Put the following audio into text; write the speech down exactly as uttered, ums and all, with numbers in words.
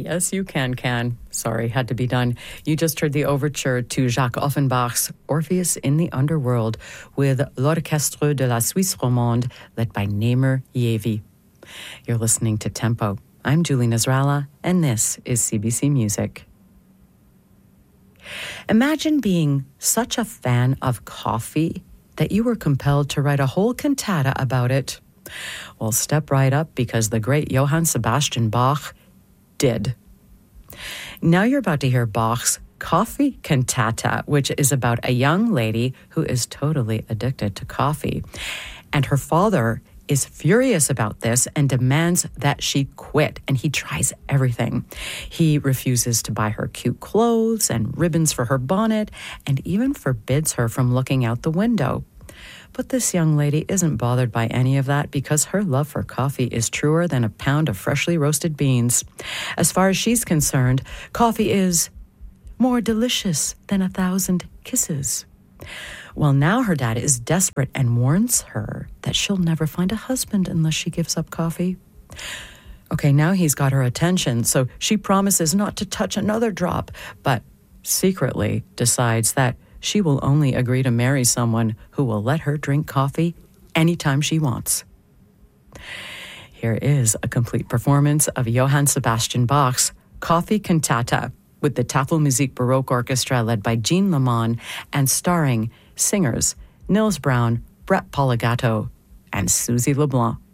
Yes, you can, can. Sorry, had to be done. You just heard the overture to Jacques Offenbach's Orpheus in the Underworld with L'Orchestre de la Suisse Romande, led by Namer Yevi. You're listening to Tempo. I'm Julie Nasrallah, and this is C B C Music. Imagine being such a fan of coffee that you were compelled to write a whole cantata about it. Well, step right up, because the great Johann Sebastian Bach did. Now you're about to hear Bach's Coffee Cantata, which is about a young lady who is totally addicted to coffee. And her father is furious about this and demands that she quit, and he tries everything. He refuses to buy her cute clothes and ribbons for her bonnet, and even forbids her from looking out the window. But this young lady isn't bothered by any of that, because her love for coffee is truer than a pound of freshly roasted beans. As far as she's concerned, coffee is more delicious than a thousand kisses. Well, now her dad is desperate and warns her that she'll never find a husband unless she gives up coffee. Okay, now he's got her attention, so she promises not to touch another drop, but secretly decides that she will only agree to marry someone who will let her drink coffee anytime she wants. Here is a complete performance of Johann Sebastian Bach's Coffee Cantata with the Tafelmusik Baroque Orchestra led by Jean Lamont and starring singers Nils Brown, Brett Poligato, and Susie LeBlanc.